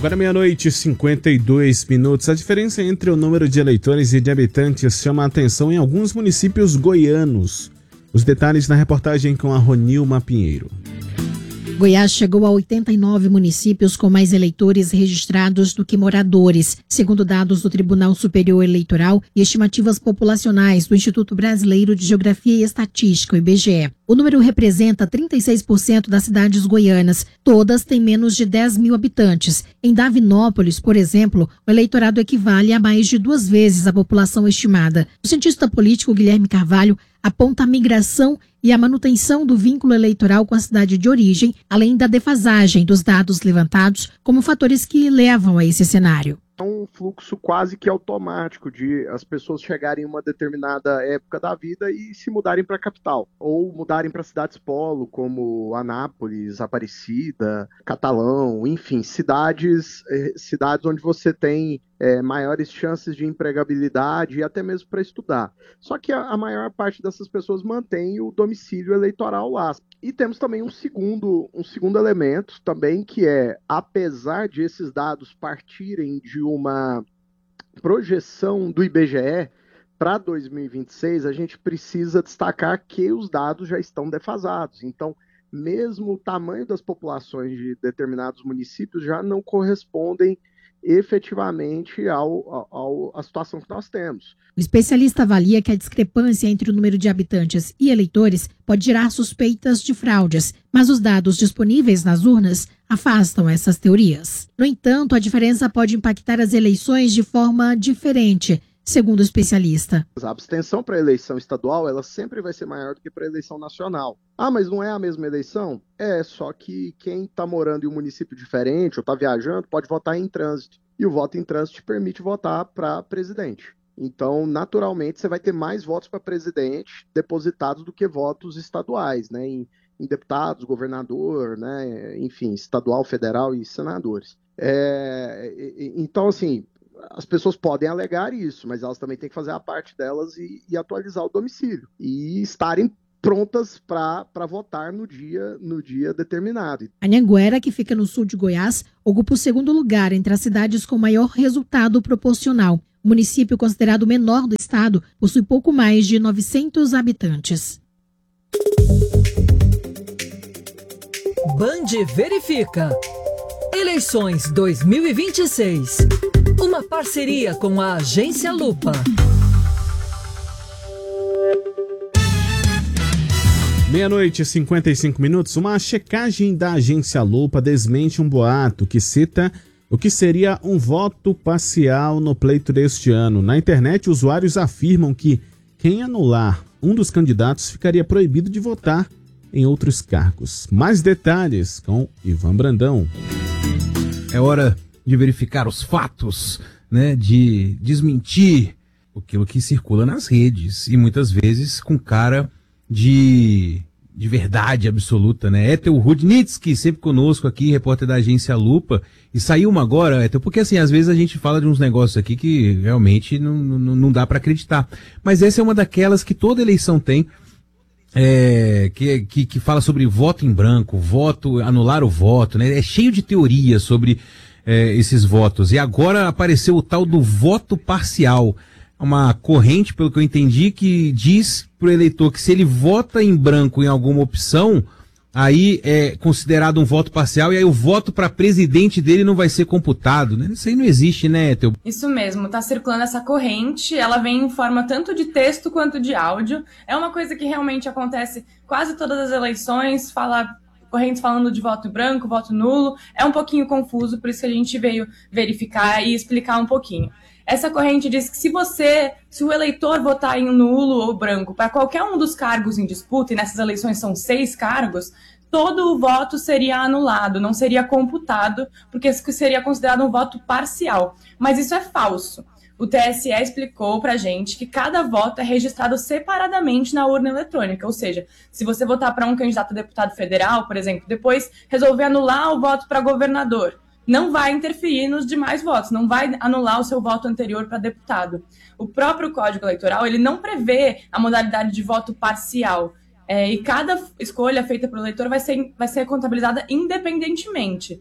Agora meia-noite e 52 minutos. A diferença entre o número de eleitores e de habitantes chama a atenção em alguns municípios goianos. Os detalhes na reportagem com a Ronilma Pinheiro. Goiás chegou a 89 municípios com mais eleitores registrados do que moradores, segundo dados do Tribunal Superior Eleitoral e estimativas populacionais do Instituto Brasileiro de Geografia e Estatística, o IBGE. O número representa 36% das cidades goianas. Todas têm menos de 10 mil habitantes. Em Davinópolis, por exemplo, o eleitorado equivale a mais de 2 vezes a população estimada. O cientista político Guilherme Carvalho aponta a migração e a manutenção do vínculo eleitoral com a cidade de origem, além da defasagem dos dados levantados, como fatores que levam a esse cenário. É um fluxo quase que automático de as pessoas chegarem em uma determinada época da vida e se mudarem para a capital, ou mudarem para cidades polo, como Anápolis, Aparecida, Catalão, enfim, cidades onde você tem maiores chances de empregabilidade e até mesmo para estudar. Só que a maior parte dessas pessoas mantém o domicílio eleitoral lá. E temos também um segundo elemento também, que é, apesar de esses dados partirem de uma projeção do IBGE para 2026, a gente precisa destacar que os dados já estão defasados. Então, mesmo o tamanho das populações de determinados municípios já não correspondem efetivamente à situação que nós temos. O especialista avalia que a discrepância entre o número de habitantes e eleitores pode gerar suspeitas de fraudes, mas os dados disponíveis nas urnas afastam essas teorias. No entanto, a diferença pode impactar as eleições de forma diferente, segundo o especialista. A abstenção para a eleição estadual ela sempre vai ser maior do que para a eleição nacional. Ah, mas não é a mesma eleição? É, só que quem está morando em um município diferente ou está viajando pode votar em trânsito. E o voto em trânsito te permite votar para presidente. Então, naturalmente, você vai ter mais votos para presidente depositados do que votos estaduais, né? Em deputados, governador, né? Enfim, estadual, federal e senadores. Então, assim, as pessoas podem alegar isso, mas elas também têm que fazer a parte delas e atualizar o domicílio. E estarem prontas para votar no dia determinado. Anhanguera, que fica no sul de Goiás, ocupa o segundo lugar entre as cidades com maior resultado proporcional. O município considerado o menor do estado possui pouco mais de 900 habitantes. Band verifica. Eleições 2026. Uma parceria com a Agência Lupa. Meia-noite e 55 minutos. Uma checagem da Agência Lupa desmente um boato que cita o que seria um voto parcial no pleito deste ano. Na internet, usuários afirmam que quem anular um dos candidatos ficaria proibido de votar em outros cargos. Mais detalhes com Ivan Brandão. É hora de verificar os fatos, né? De desmentir aquilo que circula nas redes e muitas vezes com cara de verdade absoluta, né? Étel Rudnitsky, sempre conosco aqui, repórter da Agência Lupa. E saiu uma agora, Étel, porque assim, às vezes a gente fala de uns negócios aqui que realmente não dá para acreditar. Mas essa é uma daquelas que toda eleição tem, que fala sobre voto em branco, anular o voto, né? É cheio de teorias sobre esses votos. E agora apareceu o tal do voto parcial. Uma corrente, pelo que eu entendi, que diz para o eleitor que se ele vota em branco em alguma opção, aí é considerado um voto parcial e aí o voto para presidente dele não vai ser computado, né? Isso aí não existe, né, Ethel? Isso mesmo, tá circulando essa corrente, ela vem em forma tanto de texto quanto de áudio. É uma coisa que realmente acontece quase todas as eleições, correntes falando de voto branco, voto nulo. É um pouquinho confuso, por isso que a gente veio verificar e explicar um pouquinho. Essa corrente diz que se o eleitor votar em nulo ou branco para qualquer um dos cargos em disputa, e nessas eleições são 6 cargos, todo o voto seria anulado, não seria computado, porque isso seria considerado um voto parcial. Mas isso é falso. O TSE explicou pra gente que cada voto é registrado separadamente na urna eletrônica, ou seja, se você votar para um candidato a deputado federal, por exemplo, depois resolver anular o voto para governador, não vai interferir nos demais votos, não vai anular o seu voto anterior para deputado. O próprio Código Eleitoral, ele não prevê a modalidade de voto parcial, e cada escolha feita pelo eleitor vai ser contabilizada independentemente.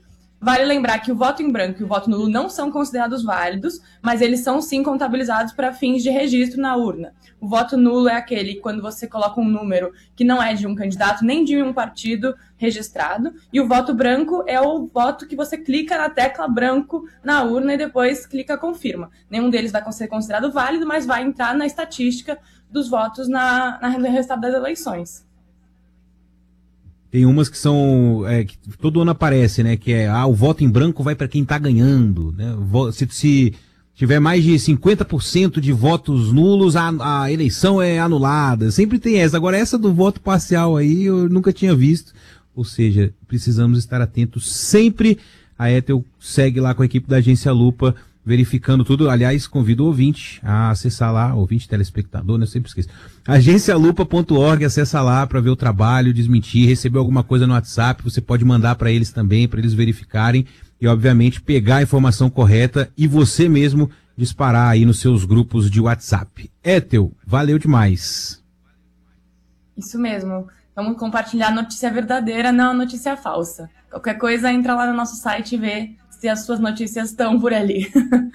Vale lembrar que o voto em branco e o voto nulo não são considerados válidos, mas eles são sim contabilizados para fins de registro na urna. O voto nulo é aquele quando você coloca um número que não é de um candidato nem de um partido registrado, e o voto branco é o voto que você clica na tecla branco na urna e depois clica confirma. Nenhum deles vai ser considerado válido, mas vai entrar na estatística dos votos no resultado das eleições. Tem umas que são, que todo ano aparece, né, que o voto em branco vai para quem tá ganhando, né, se tiver mais de 50% de votos nulos, a eleição é anulada, sempre tem essa. Agora essa do voto parcial aí eu nunca tinha visto, ou seja, precisamos estar atentos sempre. A Ethel segue lá com a equipe da Agência Lupa, verificando tudo. Aliás, convido o ouvinte a acessar lá, ouvinte telespectador, né? Eu sempre esqueço. agencialupa.org, acessa lá para ver o trabalho, desmentir, receber alguma coisa no WhatsApp, você pode mandar para eles também, para eles verificarem e, obviamente, pegar a informação correta e você mesmo disparar aí nos seus grupos de WhatsApp. Ethel, valeu demais. Isso mesmo. Vamos compartilhar a notícia verdadeira, não a notícia falsa. Qualquer coisa, entra lá no nosso site e vê se as suas notícias estão por ali.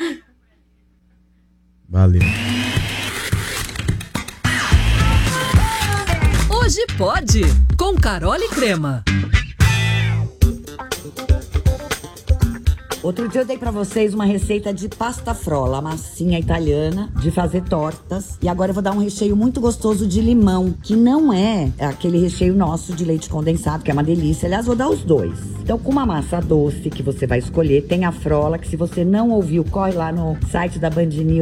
Valeu. Hoje pode, com Carol e Crema. Outro dia eu dei pra vocês uma receita de pasta frolla, massinha italiana, de fazer tortas. E agora eu vou dar um recheio muito gostoso de limão, que não é aquele recheio nosso de leite condensado, que é uma delícia. Aliás, vou dar os dois. Então, com uma massa doce que você vai escolher, tem a frolla, que se você não ouviu, corre lá no site da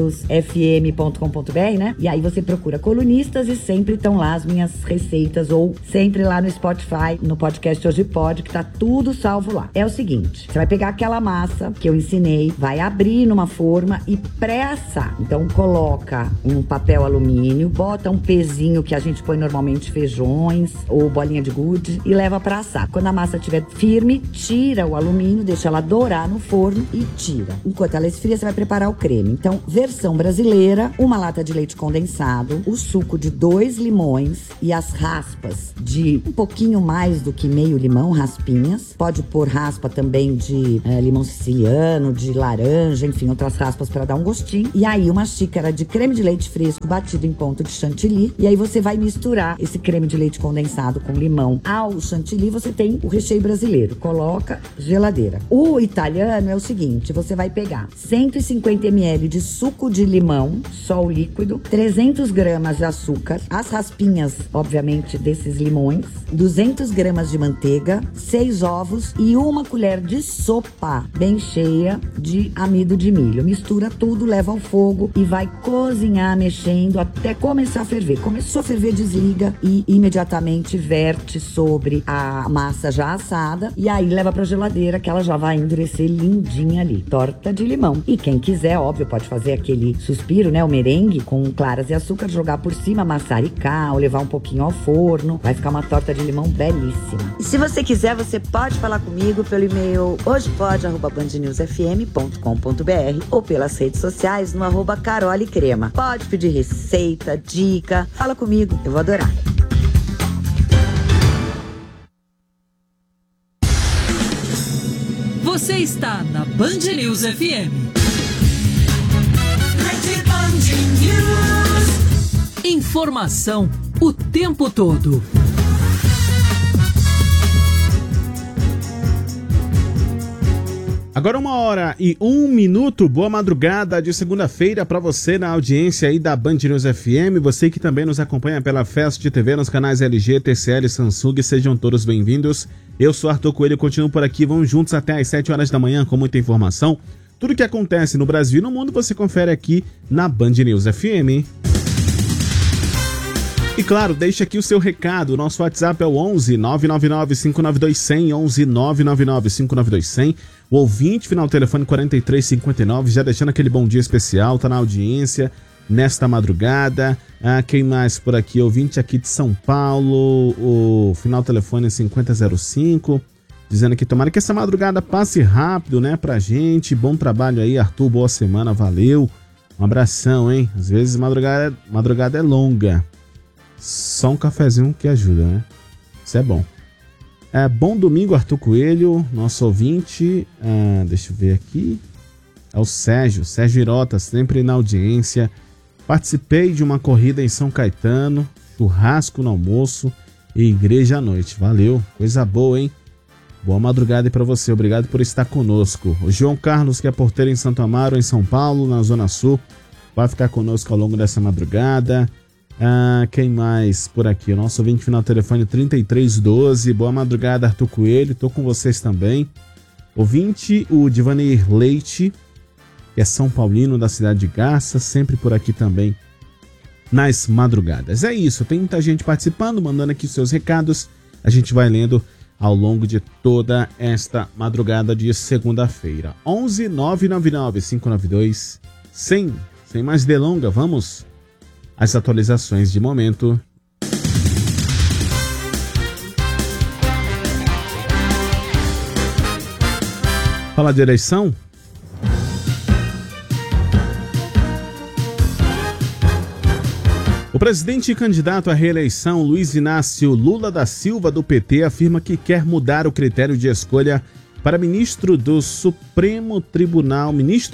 bandnewsfm.com.br, né? E aí você procura colunistas e sempre estão lá as minhas receitas, ou sempre lá no Spotify, no podcast Hoje Pode, que tá tudo salvo lá. É o seguinte, você vai pegar aquela massa que eu ensinei, vai abrir numa forma e pré-assar. Então coloca um papel alumínio, bota um pezinho que a gente põe normalmente feijões ou bolinha de gude e leva para assar. Quando a massa estiver firme, tira o alumínio, deixa ela dourar no forno e tira. Enquanto ela esfria, você vai preparar o creme. Então, versão brasileira, uma lata de leite condensado, o suco de 2 limões e as raspas de um pouquinho mais do que meio limão, raspinhas. Pode pôr raspa também de limão siciliano, de laranja, enfim, outras raspas para dar um gostinho. E aí, uma xícara de creme de leite fresco batido em ponto de chantilly. E aí, você vai misturar esse creme de leite condensado com limão ao chantilly. Você tem o recheio brasileiro. Coloca geladeira. O italiano é o seguinte, você vai pegar 150 ml de suco de limão, só o líquido, 300 gramas de açúcar, as raspinhas, obviamente, desses limões, 200 gramas de manteiga, 6 ovos e uma colher de sopa bem cheia de amido de milho. Mistura tudo, leva ao fogo e vai cozinhar mexendo até começar a ferver. Começou a ferver, desliga e imediatamente verte sobre a massa já assada e aí leva pra geladeira que ela já vai endurecer lindinha ali. Torta de limão. E quem quiser, óbvio, pode fazer aquele suspiro, né? O merengue com claras e açúcar, jogar por cima, maçaricar ou levar um pouquinho ao forno. Vai ficar uma torta de limão belíssima. E se você quiser, você pode falar comigo pelo e-mail hojepode@bandnewsfm.com.br ou pelas redes sociais no @carolecrema. Pode pedir receita, dica, fala comigo, eu vou adorar. Você está na Band News FM. Informação o tempo todo. Agora 1h01, boa madrugada de segunda-feira para você na audiência aí da Band News FM, você que também nos acompanha pela Fast TV nos canais LG, TCL e Samsung, sejam todos bem-vindos. Eu sou Arthur Coelho, continuo por aqui, vamos juntos até às 7 horas da manhã com muita informação. Tudo que acontece no Brasil e no mundo você confere aqui na Band News FM. E claro, deixa aqui o seu recado, o nosso WhatsApp é o 11 999 592 100, 11 999 592 100. O ouvinte, final do telefone 4359, já deixando aquele bom dia especial, tá na audiência nesta madrugada. Quem mais por aqui? Ouvinte aqui de São Paulo, o final do telefone é 5005, dizendo que tomara que essa madrugada passe rápido, né, pra gente. Bom trabalho aí, Arthur, boa semana, valeu. Um abração, hein? Às vezes madrugada é longa. Só um cafezinho que ajuda, né? Isso é bom. Bom domingo, Arthur Coelho, nosso ouvinte. Deixa eu ver aqui. É o Sérgio Irota, sempre na audiência. Participei de uma corrida em São Caetano, churrasco no almoço e igreja à noite. Valeu, coisa boa, hein? Boa madrugada aí pra você, obrigado por estar conosco. O João Carlos, que é porteiro em Santo Amaro, em São Paulo, na Zona Sul, vai ficar conosco ao longo dessa madrugada. Quem mais por aqui? O nosso ouvinte final telefone 3312. Boa madrugada, Arthur Coelho, tô com vocês também. Ouvinte, o Divanir Leite, que é São Paulino, da cidade de Garça, sempre por aqui também nas madrugadas. É isso, tem muita gente participando, mandando aqui seus recados, a gente vai lendo ao longo de toda esta madrugada de segunda-feira. 11 999 592 100. Sem mais delonga, vamos às atualizações de momento. Fala de eleição. O presidente e candidato à reeleição, Luiz Inácio Lula da Silva, do PT, afirma que quer mudar o critério de escolha para ministros do Supremo Tribunal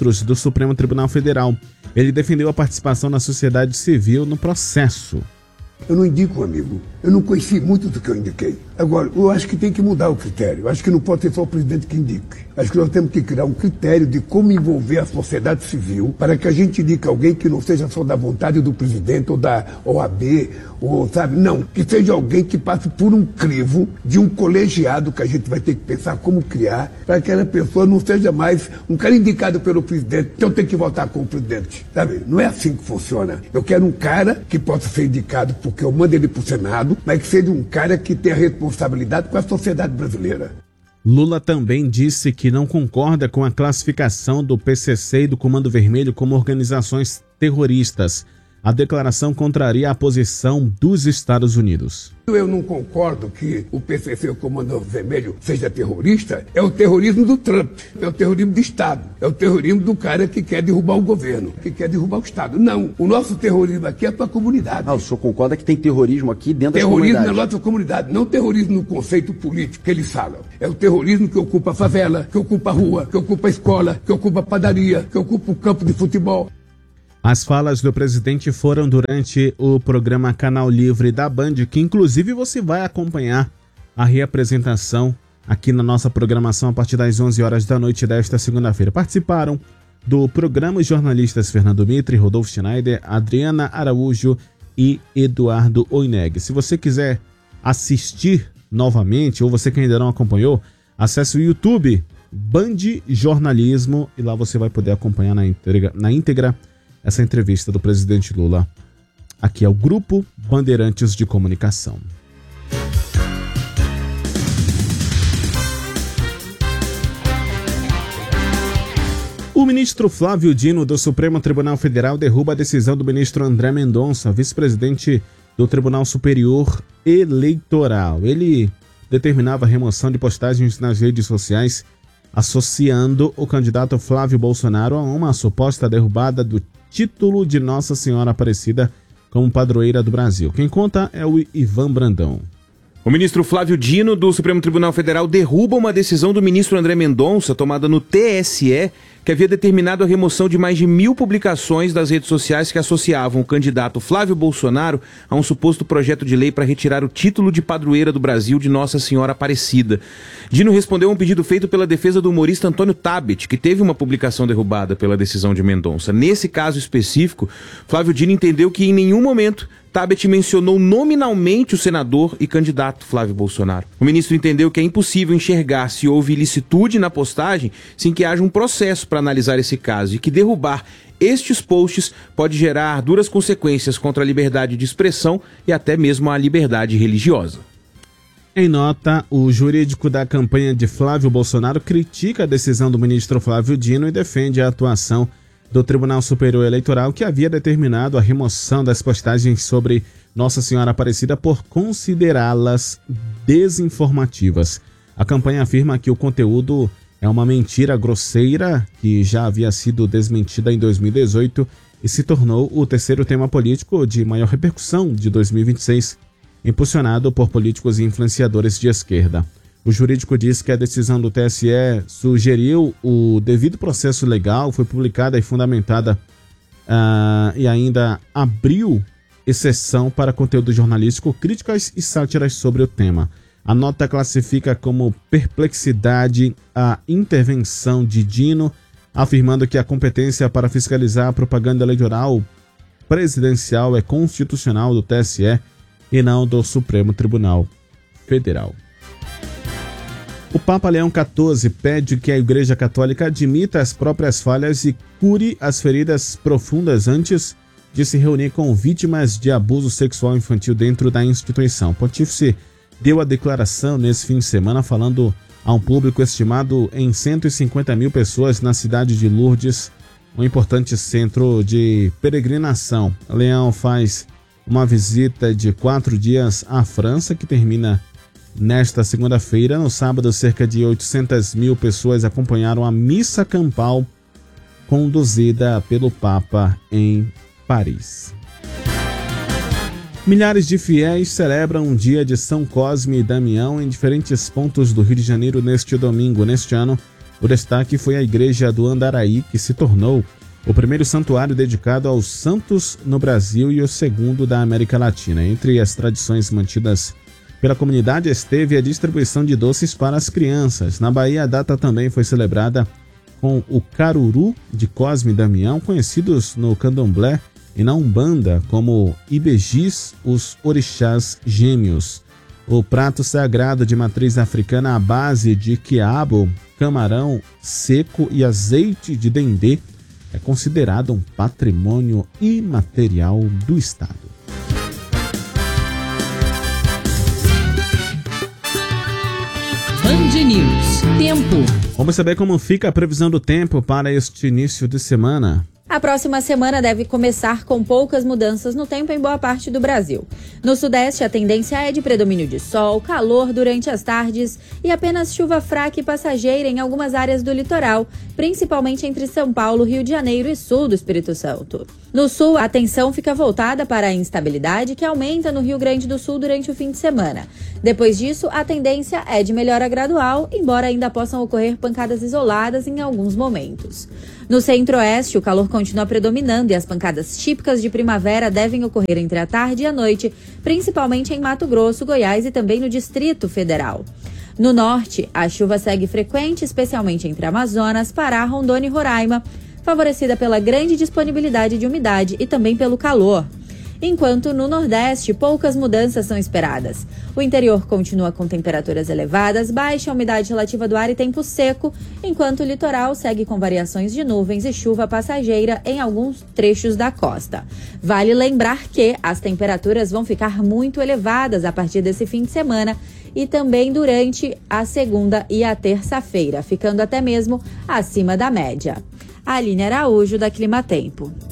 Federal. Ele defendeu a participação da sociedade civil no processo. Eu não indico um amigo. Eu não conheci muito do que eu indiquei. Agora, eu acho que tem que mudar o critério. Eu acho que não pode ser só o presidente que indique. Acho que nós temos que criar um critério de como envolver a sociedade civil para que a gente indique alguém que não seja só da vontade do presidente ou da OAB, ou sabe? Não, que seja alguém que passe por um crivo de um colegiado que a gente vai ter que pensar como criar para que aquela pessoa não seja mais um cara indicado pelo presidente. Então tem que votar com o presidente, sabe? Não é assim que funciona. Eu quero um cara que possa ser indicado porque eu mando ele para o Senado, mas que seja um cara que tenha responsabilidade com a sociedade brasileira. Lula também disse que não concorda com a classificação do PCC e do Comando Vermelho como organizações terroristas. A declaração contraria a posição dos Estados Unidos. Eu não concordo que o PCC, o Comando Vermelho, seja terrorista. É o terrorismo do Trump, é o terrorismo do Estado, é o terrorismo do cara que quer derrubar o governo, que quer derrubar o Estado. Não, o nosso terrorismo aqui é para a comunidade. O senhor concorda que tem terrorismo aqui dentro da comunidade? Terrorismo na nossa comunidade, não terrorismo no conceito político que eles falam. É o terrorismo que ocupa a favela, que ocupa a rua, que ocupa a escola, que ocupa a padaria, que ocupa o campo de futebol. As falas do presidente foram durante o programa Canal Livre da Band, que inclusive você vai acompanhar a reapresentação aqui na nossa programação a partir das 11 horas da noite desta segunda-feira. Participaram do programa os jornalistas Fernando Mitre, Rodolfo Schneider, Adriana Araújo e Eduardo Oineg. Se você quiser assistir novamente, ou você que ainda não acompanhou, acesse o YouTube Band Jornalismo e lá você vai poder acompanhar na íntegra essa entrevista do presidente Lula aqui ao Grupo Bandeirantes de Comunicação. O ministro Flávio Dino, do Supremo Tribunal Federal, derruba a decisão do ministro André Mendonça, vice-presidente do Tribunal Superior Eleitoral. Ele determinava a remoção de postagens nas redes sociais, associando o candidato Flávio Bolsonaro a uma suposta derrubada do título de Nossa Senhora Aparecida como padroeira do Brasil. Quem conta é o Ivan Brandão. O ministro Flávio Dino, do Supremo Tribunal Federal, derruba uma decisão do ministro André Mendonça, tomada no TSE, que havia determinado a remoção de mais de 1.000 publicações das redes sociais que associavam o candidato Flávio Bolsonaro a um suposto projeto de lei para retirar o título de padroeira do Brasil de Nossa Senhora Aparecida. Dino respondeu a um pedido feito pela defesa do humorista Antônio Tabet, que teve uma publicação derrubada pela decisão de Mendonça. Nesse caso específico, Flávio Dino entendeu que em nenhum momento Tabet mencionou nominalmente o senador e candidato Flávio Bolsonaro. O ministro entendeu que é impossível enxergar se houve ilicitude na postagem sem que haja um processo para analisar esse caso e que derrubar estes posts pode gerar duras consequências contra a liberdade de expressão e até mesmo a liberdade religiosa. Em nota, o jurídico da campanha de Flávio Bolsonaro critica a decisão do ministro Flávio Dino e defende a atuação do Tribunal Superior Eleitoral, que havia determinado a remoção das postagens sobre Nossa Senhora Aparecida por considerá-las desinformativas. A campanha afirma que o conteúdo é uma mentira grosseira que já havia sido desmentida em 2018 e se tornou o terceiro tema político de maior repercussão de 2026, impulsionado por políticos e influenciadores de esquerda. O jurídico disse que a decisão do TSE sugeriu o devido processo legal, foi publicada e fundamentada e ainda abriu exceção para conteúdo jornalístico, críticas e sátiras sobre o tema. A nota classifica como perplexidade a intervenção de Dino, afirmando que a competência para fiscalizar a propaganda eleitoral presidencial é constitucional do TSE e não do Supremo Tribunal Federal. O Papa Leão XIV pede que a Igreja Católica admita as próprias falhas e cure as feridas profundas antes de se reunir com vítimas de abuso sexual infantil dentro da instituição. O pontífice deu a declaração nesse fim de semana falando a um público estimado em 150 mil pessoas na cidade de Lourdes, um importante centro de peregrinação. Leão faz uma visita de 4 dias à França, que termina nesta segunda-feira. No sábado, cerca de 800 mil pessoas acompanharam a missa campal conduzida pelo Papa em Paris. Milhares de fiéis celebram um dia de São Cosme e Damião em diferentes pontos do Rio de Janeiro neste domingo. Neste ano, o destaque foi a Igreja do Andaraí, que se tornou o primeiro santuário dedicado aos santos no Brasil e o segundo da América Latina. Entre as tradições mantidas pela comunidade esteve a distribuição de doces para as crianças. Na Bahia, a data também foi celebrada com o Caruru de Cosme e Damião, conhecidos no candomblé e na Umbanda como Ibejis, os orixás gêmeos. O prato sagrado de matriz africana à base de quiabo, camarão seco e azeite de dendê é considerado um patrimônio imaterial do Estado. Band News. Tempo. Vamos saber como fica a previsão do tempo para este início de semana. A próxima semana deve começar com poucas mudanças no tempo em boa parte do Brasil. No Sudeste, a tendência é de predomínio de sol, calor durante as tardes e apenas chuva fraca e passageira em algumas áreas do litoral, principalmente entre São Paulo, Rio de Janeiro e sul do Espírito Santo. No sul, a atenção fica voltada para a instabilidade que aumenta no Rio Grande do Sul durante o fim de semana. Depois disso, a tendência é de melhora gradual, embora ainda possam ocorrer pancadas isoladas em alguns momentos. No centro-oeste, o calor continua predominando e as pancadas típicas de primavera devem ocorrer entre a tarde e a noite, principalmente em Mato Grosso, Goiás e também no Distrito Federal. No norte, a chuva segue frequente, especialmente entre Amazonas, Pará, Rondônia e Roraima, favorecida pela grande disponibilidade de umidade e também pelo calor. Enquanto no Nordeste, poucas mudanças são esperadas. O interior continua com temperaturas elevadas, baixa umidade relativa do ar e tempo seco, enquanto o litoral segue com variações de nuvens e chuva passageira em alguns trechos da costa. Vale lembrar que as temperaturas vão ficar muito elevadas a partir desse fim de semana e também durante a segunda e a terça-feira, ficando até mesmo acima da média. Aline Araújo, da Climatempo.